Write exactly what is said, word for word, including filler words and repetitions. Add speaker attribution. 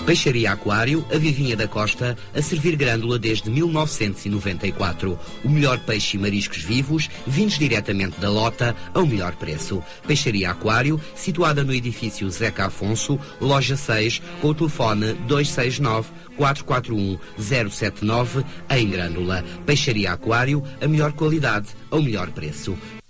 Speaker 1: Peixaria Aquário, a Vivinha da Costa, a servir grândula desde mil novecentos e noventa e quatro. O melhor peixe e mariscos vivos, vindos diretamente da lota, ao melhor preço. Peixaria Aquário, situada no edifício Zeca Afonso, loja seis, com o telefone dois seis nove, quatro quatro um, zero sete nove, em Grândola. Peixaria Aquário, a melhor qualidade, ao melhor preço.